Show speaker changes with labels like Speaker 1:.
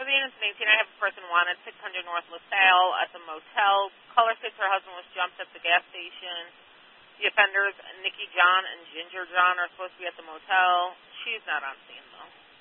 Speaker 1: for the innocent 18, I have a person wanted 600 North LaSalle at the motel. Caller states her husband was jumped at the gas station. The offenders, Nikki John and Ginger John, are supposed to be at the motel. She's not on scene, though.